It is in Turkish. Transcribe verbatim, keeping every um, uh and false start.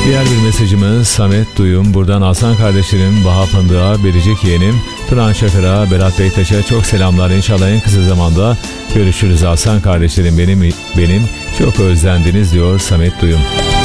Diğer bir mesajımız Samet Duyum. Buradan Aslan kardeşlerim, Baha Fındık'a, Biricik yeğenim, Turan Şakır'a, Berat Beytaş'a çok selamlar. İnşallah en kısa zamanda görüşürüz Aslan kardeşlerim, benim benim çok özlendiniz diyor Samet Duyum.